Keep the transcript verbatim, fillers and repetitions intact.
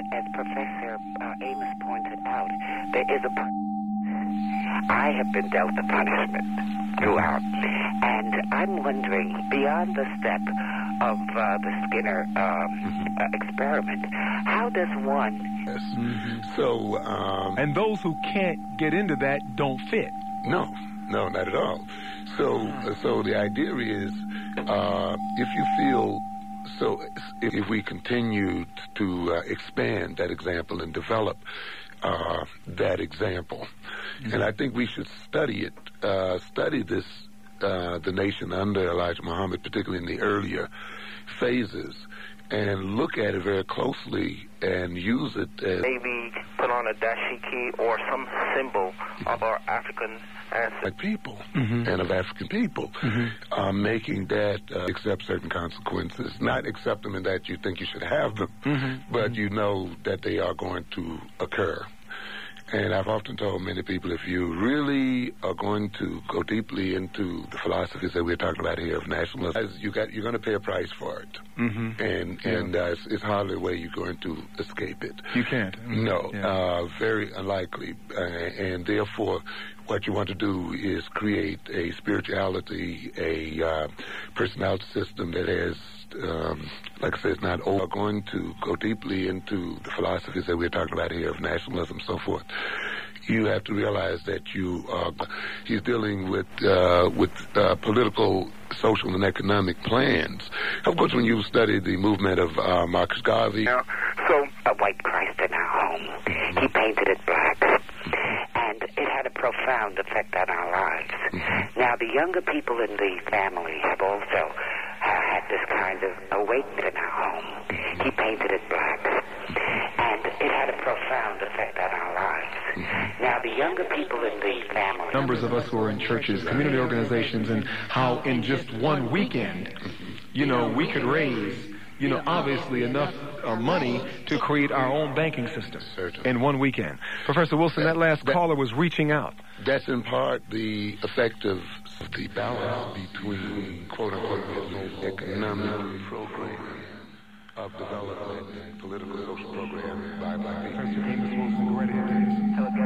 as Professor uh, Amos pointed out, there is a pun- I have been dealt a punishment throughout, and I'm wondering, beyond the step of uh, the Skinner um, uh, experiment, how does one... Yes. Mm-hmm. So, um... And those who can't get into that don't fit. No, no, not at all. So, so the idea is, uh, if you feel... So if we continue to uh, expand that example and develop uh, that example, mm-hmm. and I think we should study it, uh, study this, uh, the nation under Elijah Muhammad, particularly in the earlier phases, and look at it very closely and use it as... Maybe put on a dashiki or some symbol of our African ancestors. People mm-hmm. and of African people, mm-hmm. uh, making that uh, accept certain consequences, not accept them in that you think you should have them, mm-hmm. but mm-hmm. you know that they are going to occur. And I've often told many people, if you really are going to go deeply into the philosophies that we're talking about here of nationalism, you got, you're going to pay a price for it. Mm-hmm. And yeah. and uh, it's, it's hardly a way you're going to escape it. You can't. No, yeah. uh, very unlikely. Uh, and therefore, what you want to do is create a spirituality, a uh, personality system that has, um, like I said, it's not all going to go deeply into the philosophies that we're talking about here of nationalism and so forth. You have to realize that you are, he's dealing with uh, with uh, political, social, and economic plans. Of course, when you study the movement of uh, Marcus Garvey... Now, so, a white Christ in our home, he painted it black, and it had a profound effect on our lives. Mm-hmm. Now, the younger people in the family have also uh, had this kind of awakening in our home. He painted it black, and it had a profound effect on our lives. Mm-hmm. Now, the younger people in the family... Numbers of us who are in churches, community organizations, and how in just one weekend, you know, we could raise, you know, obviously enough uh, money to create our own banking system in one weekend. Professor Wilson, that last that, caller was reaching out. That's in part the effect of the balance between, quote-unquote, economic program of development, political, social program by black people. Professor Amos Wilson, go right ahead, please.